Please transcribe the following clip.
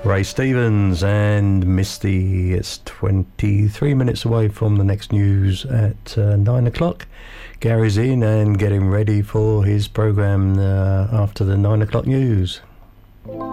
Ray Stevens and Misty. It's 23 minutes away from the next news at 9 o'clock. Gary's in and getting ready for his programme after the 9 o'clock news.